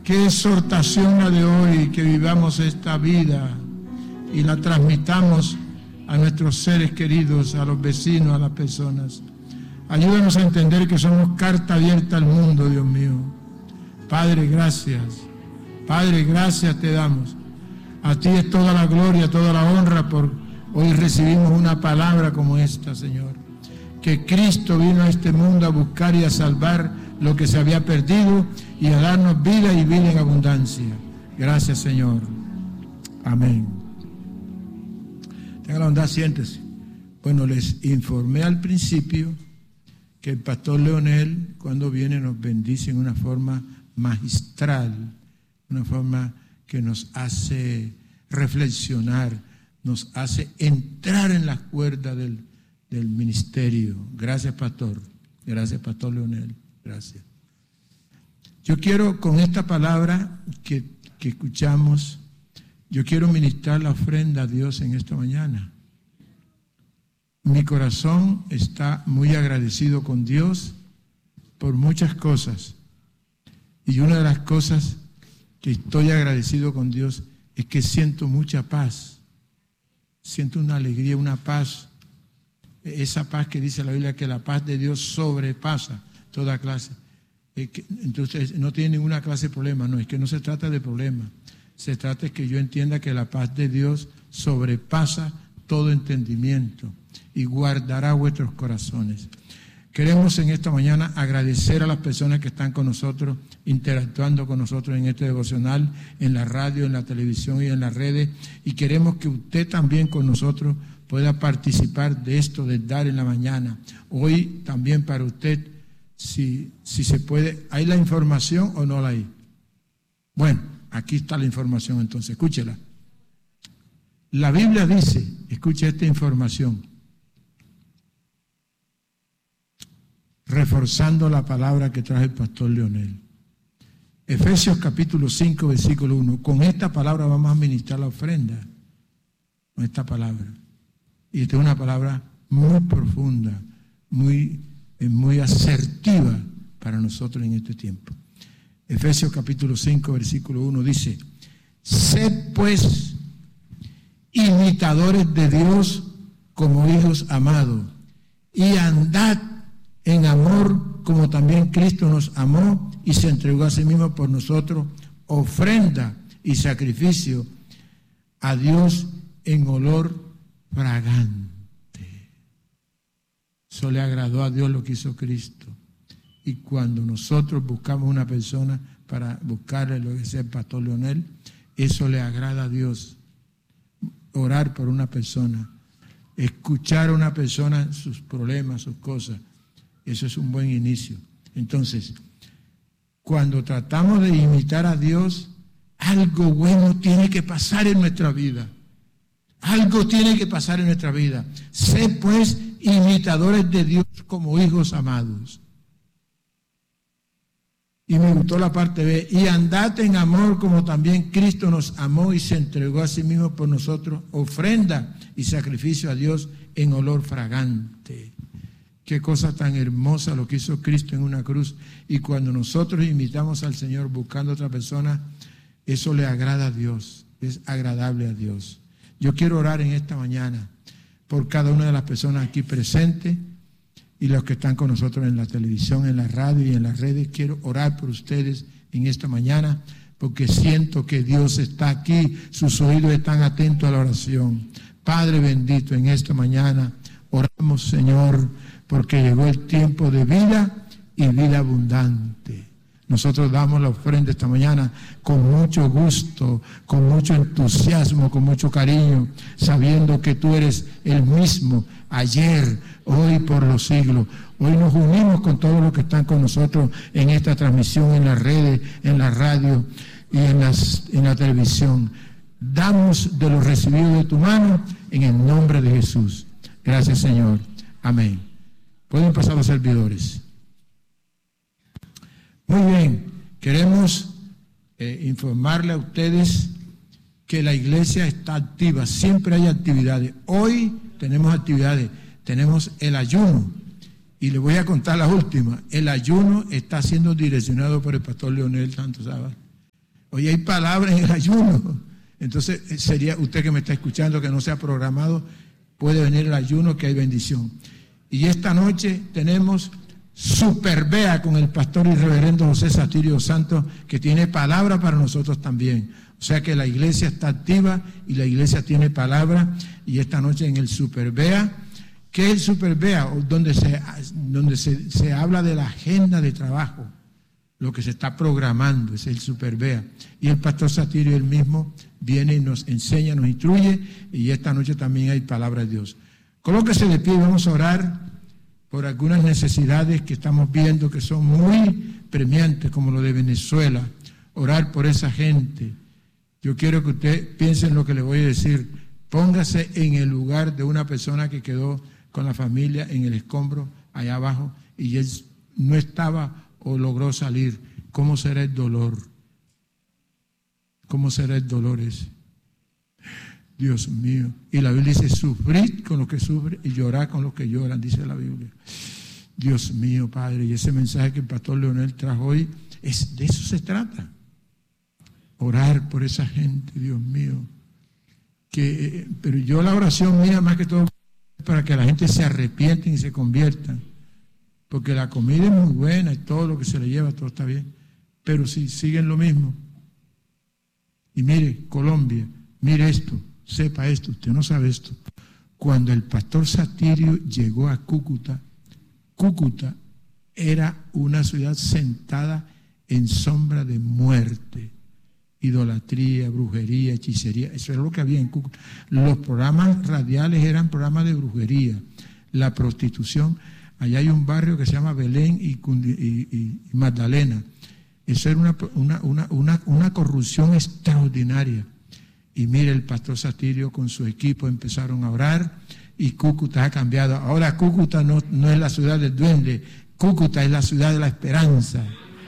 Qué exhortación la de hoy, que vivamos esta vida y la transmitamos a nuestros seres queridos, a los vecinos, a las personas. Ayúdanos a entender que somos carta abierta al mundo, Dios mío. Padre, gracias. Padre, gracias te damos. A ti es toda la gloria, toda la honra, por hoy recibimos una palabra como esta, Señor. Que Cristo vino a este mundo a buscar y a salvar lo que se había perdido y a darnos vida y vida en abundancia. Gracias, Señor. Amén. Tenga la bondad, siéntese. Bueno, les informé al principio que el pastor Leonel, cuando viene, nos bendice en una forma magistral, una forma que nos hace reflexionar, nos hace entrar en las cuerdas del ministerio. Gracias, pastor. Gracias, pastor Leonel. Gracias. Yo quiero, con esta palabra que escuchamos, yo quiero ministrar la ofrenda a Dios en esta mañana. Mi corazón está muy agradecido con Dios por muchas cosas. Y una de las cosas que estoy agradecido con Dios es que siento mucha paz. Siento una alegría, una paz. Esa paz que dice la Biblia, que la paz de Dios sobrepasa toda clase. Entonces no tiene ninguna clase de problema. No, es que no se trata de problema. Se trata de que yo entienda que la paz de Dios sobrepasa todo entendimiento y guardará vuestros corazones. Queremos en esta mañana agradecer a las personas que están con nosotros, interactuando con nosotros en este devocional, en la radio, en la televisión y en las redes, y queremos que usted también con nosotros pueda participar de esto, de dar en la mañana. Hoy también para usted, si se puede, ¿hay la información o no la hay? Bueno, aquí está la información entonces, escúchela. La Biblia dice, escuche esta información, reforzando la palabra que trae el pastor Leonel. Efesios capítulo 5, versículo 1. Con esta palabra vamos a ministrar la ofrenda. Con esta palabra. Y esta es una palabra muy profunda, muy asertiva para nosotros en este tiempo. Efesios capítulo 5, versículo 1 dice: sed pues imitadores de Dios como hijos amados, y andad en amor como también Cristo nos amó y se entregó a sí mismo por nosotros, ofrenda y sacrificio a Dios en olor fragante. Eso le agradó a Dios lo que hizo Cristo. Y cuando nosotros buscamos una persona para buscarle lo que sea el pastor Leonel, eso le agrada a Dios. Orar por una persona, escuchar a una persona sus problemas, sus cosas, eso es un buen inicio. Entonces, cuando tratamos de imitar a Dios, algo bueno tiene que pasar en nuestra vida. Algo tiene que pasar en nuestra vida. Sé pues imitadores de Dios como hijos amados. Y me gustó la parte B. Y andad en amor como también Cristo nos amó y se entregó a sí mismo por nosotros, ofrenda y sacrificio a Dios en olor fragante. Qué cosa tan hermosa lo que hizo Cristo en una cruz. Y cuando nosotros imitamos al Señor buscando a otra persona, eso le agrada a Dios, es agradable a Dios. Yo quiero orar en esta mañana por cada una de las personas aquí presentes y los que están con nosotros en la televisión, en la radio y en las redes. Quiero orar por ustedes en esta mañana porque siento que Dios está aquí, sus oídos están atentos a la oración. Padre bendito, en esta mañana oramos, Señor, porque llegó el tiempo de vida y vida abundante. Nosotros damos la ofrenda esta mañana con mucho gusto, con mucho entusiasmo, con mucho cariño, sabiendo que tú eres el mismo ayer, hoy, por los siglos. Hoy nos unimos con todos los que están con nosotros en esta transmisión, en las redes, en la radio y en la televisión. Damos de lo recibido de tu mano en el nombre de Jesús. Gracias, Señor. Amén. Pueden pasar los servidores. Muy bien, queremos informarle a ustedes que la iglesia está activa, siempre hay actividades. Hoy tenemos actividades, tenemos el ayuno, y le voy a contar la última. El ayuno está siendo direccionado por el pastor Leonel Santos Sábado. Hoy hay palabra en el ayuno. Entonces sería usted que me está escuchando, que no se ha programado, puede venir el ayuno, que hay bendición. Y esta noche tenemos Superbea con el pastor y reverendo José Satirio Santos, que tiene palabra para nosotros también. O sea que la iglesia está activa y la iglesia tiene palabra. Y esta noche en el Superbea, ¿qué es el Superbea? Donde se habla de la agenda de trabajo, lo que se está programando, es el Superbea. Y el pastor Satirio él mismo viene y nos enseña, nos instruye, y esta noche también hay palabra de Dios. Colóquese de pie y vamos a orar por algunas necesidades que estamos viendo que son muy premiantes, como lo de Venezuela. Orar por esa gente. Yo quiero que usted piense en lo que le voy a decir. Póngase en el lugar de una persona que quedó con la familia en el escombro allá abajo y él no estaba o logró salir. ¿Cómo será el dolor? ¿Cómo será el dolor ese? Dios mío. Y la Biblia dice, sufrir con los que sufren y llorar con los que lloran, dice la Biblia. Dios mío, Padre. Y ese mensaje que el pastor Leonel trajo hoy, de eso se trata. Orar por esa gente, Dios mío. Pero yo la oración mía más que todo para que la gente se arrepienten y se conviertan. Porque la comida es muy buena y todo lo que se le lleva, todo está bien. Pero si siguen lo mismo. Y mire, Colombia, mire esto. Sepa esto, usted no sabe esto. Cuando el pastor Satirio llegó a Cúcuta, Cúcuta era una ciudad sentada en sombra de muerte, idolatría, brujería, hechicería. Eso era lo que había en Cúcuta. Los programas radiales eran programas de brujería, la prostitución. Allá hay un barrio que se llama Belén y Magdalena. Eso era una corrupción extraordinaria. Y mire, el pastor Satirio con su equipo empezaron a orar y Cúcuta ha cambiado. Ahora Cúcuta no es la ciudad del duende, Cúcuta es la ciudad de la esperanza.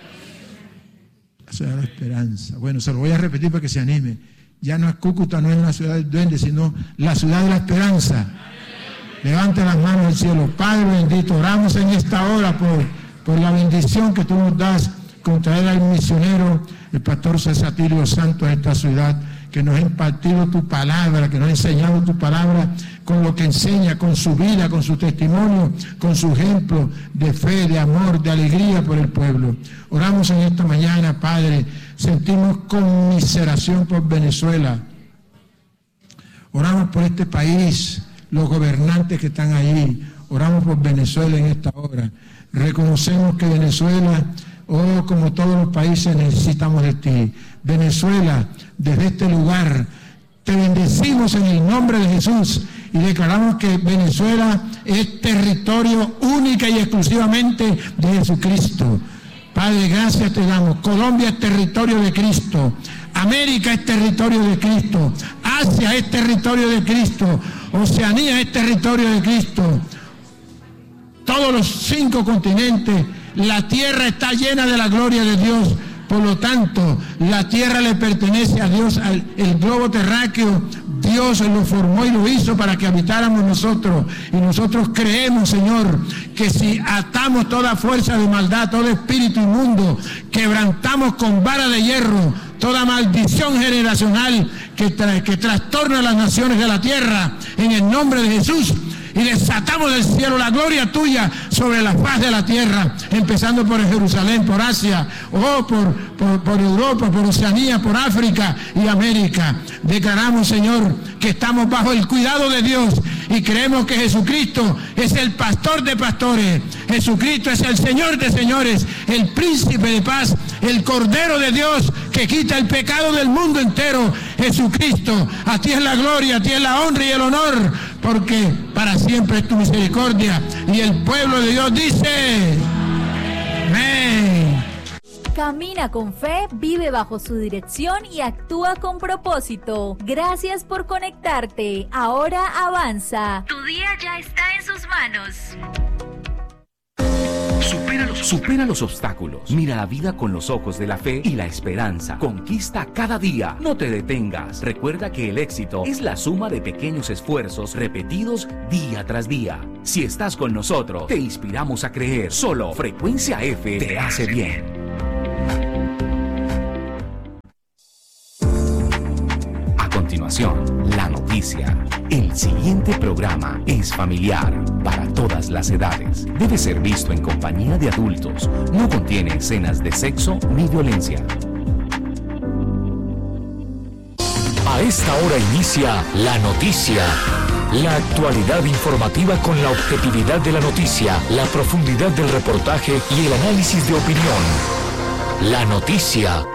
La ciudad de la esperanza. Bueno, se lo voy a repetir para que se anime. Ya no es Cúcuta, no es la ciudad del duende, sino la ciudad de la esperanza. Levante las manos al cielo. Padre bendito, oramos en esta hora por la bendición que tú nos das con traer al misionero, el pastor Satirio Santos a esta ciudad, que nos ha impartido tu palabra, que nos ha enseñado tu palabra con lo que enseña, con su vida, con su testimonio, con su ejemplo de fe, de amor, de alegría por el pueblo. Oramos en esta mañana, Padre, sentimos conmiseración por Venezuela. Oramos por este país, los gobernantes que están ahí. Oramos por Venezuela en esta hora. Reconocemos que Venezuela, como todos los países, necesitamos de ti. Venezuela, desde este lugar, te bendecimos en el nombre de Jesús y declaramos que Venezuela es territorio única y exclusivamente de Jesucristo. Padre, gracias te damos. Colombia es territorio de Cristo. América es territorio de Cristo. Asia es territorio de Cristo. Oceanía es territorio de Cristo. Todos los 5 continentes, la tierra está llena de la gloria de Dios. Por lo tanto, la tierra le pertenece a Dios, el globo terráqueo, Dios lo formó y lo hizo para que habitáramos nosotros. Y nosotros creemos, Señor, que si atamos toda fuerza de maldad, todo espíritu inmundo, quebrantamos con vara de hierro toda maldición generacional que trastorna las naciones de la tierra, en el nombre de Jesús. Y desatamos del cielo la gloria tuya sobre la faz de la tierra, empezando por Jerusalén, por Asia, por Europa, por Oceanía, por África y América. Declaramos, Señor, que estamos bajo el cuidado de Dios y creemos que Jesucristo es el pastor de pastores. Jesucristo es el Señor de señores, el príncipe de paz, el Cordero de Dios que quita el pecado del mundo entero. Jesucristo, a ti es la gloria, a ti es la honra y el honor, porque para siempre es tu misericordia. Y el pueblo de Dios dice, amén. Camina con fe, vive bajo su dirección y actúa con propósito. Gracias por conectarte. Ahora avanza. Tu día ya está en sus manos. Supera los obstáculos. Mira la vida con los ojos de la fe y la esperanza. Conquista cada día. No te detengas. Recuerda que el éxito es la suma de pequeños esfuerzos repetidos día tras día. Si estás con nosotros, te inspiramos a creer. Solo Frecuencia F te hace bien. información, la noticia. El siguiente programa es familiar para todas las edades. Debe ser visto en compañía de adultos. No contiene escenas de sexo ni violencia. A esta hora inicia La Noticia. La actualidad informativa con la objetividad de la noticia, la profundidad del reportaje y el análisis de opinión. La Noticia,